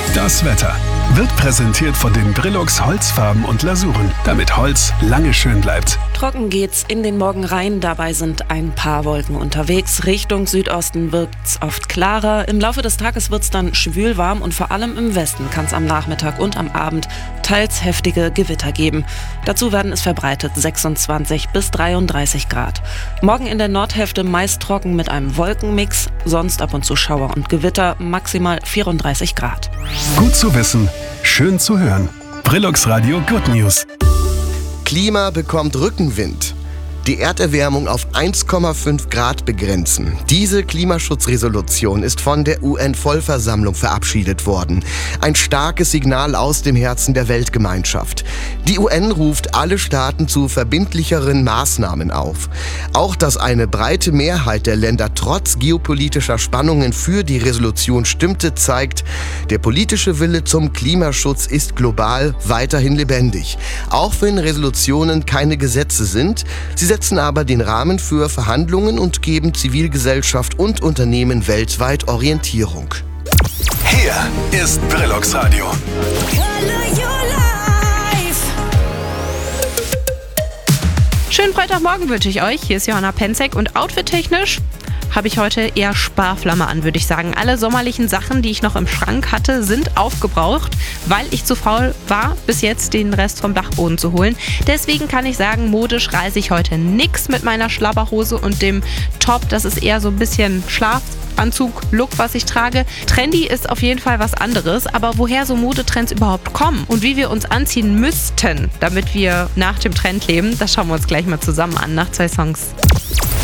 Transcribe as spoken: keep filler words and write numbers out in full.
Das Wetter wird präsentiert von den Brillux Holzfarben und Lasuren, damit Holz lange schön bleibt. Trocken geht's in den Morgen rein, dabei sind ein paar Wolken unterwegs. Richtung Südosten wirkt's oft klarer. Im Laufe des Tages wird's dann schwül warm und vor allem im Westen kann es am Nachmittag und am Abend teils heftige Gewitter geben. Dazu werden es verbreitet sechsundzwanzig bis dreiunddreißig Grad. Morgen in der Nordhälfte meist trocken mit einem Wolkenmix, sonst ab und zu Schauer und Gewitter, maximal vierunddreißig Grad. Gut zu wissen, schön zu hören. Brillux Radio Good News. Klima bekommt Rückenwind. Die Erderwärmung auf eins Komma fünf Grad begrenzen. Diese Klimaschutzresolution ist von der U N-Vollversammlung verabschiedet worden. Ein starkes Signal aus dem Herzen der Weltgemeinschaft. Die U N ruft alle Staaten zu verbindlicheren Maßnahmen auf. Auch dass eine breite Mehrheit der Länder trotz geopolitischer Spannungen für die Resolution stimmte, zeigt, der politische Wille zum Klimaschutz ist global weiterhin lebendig. Auch wenn Resolutionen keine Gesetze sind, sie setzen aber den Rahmen für Verhandlungen und geben Zivilgesellschaft und Unternehmen weltweit Orientierung. Hier ist Brillux Radio. Schönen Freitagmorgen wünsche ich euch. Hier ist Johanna Penzek und outfit-technisch habe ich heute eher Sparflamme an, würde ich sagen. Alle sommerlichen Sachen, die ich noch im Schrank hatte, sind aufgebraucht, weil ich zu faul war, bis jetzt den Rest vom Dachboden zu holen. Deswegen kann ich sagen, modisch reiße ich heute nix mit meiner Schlabberhose und dem Top. Das ist eher so ein bisschen Schlafanzug-Look, was ich trage. Trendy ist auf jeden Fall was anderes, aber woher so Modetrends überhaupt kommen und wie wir uns anziehen müssten, damit wir nach dem Trend leben, das schauen wir uns gleich mal zusammen an nach zwei Songs.